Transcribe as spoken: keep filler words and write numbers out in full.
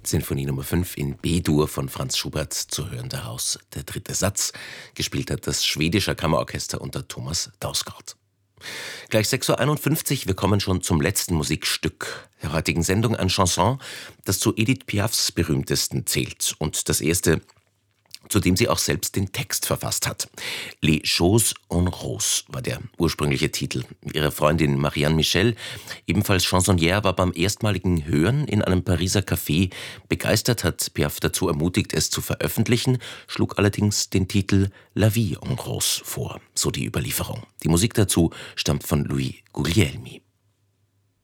Sinfonie Nummer fünf in B-Dur von Franz Schubert zu hören daraus. Der dritte Satz, gespielt hat das Schwedische Kammerorchester unter Thomas Dausgaard. Gleich sechs Uhr einundfünfzig, wir kommen schon zum letzten Musikstück der heutigen Sendung, ein Chanson, das zu Edith Piafs berühmtesten zählt und das erste, zu dem sie auch selbst den Text verfasst hat. Les Choses en Rose war der ursprüngliche Titel. Ihre Freundin Marianne Michel, ebenfalls Chansonnière, war beim erstmaligen Hören in einem Pariser Café begeistert, hat Piaf dazu ermutigt, es zu veröffentlichen, schlug allerdings den Titel La Vie en Rose vor, so die Überlieferung. Die Musik dazu stammt von Louis Guglielmi.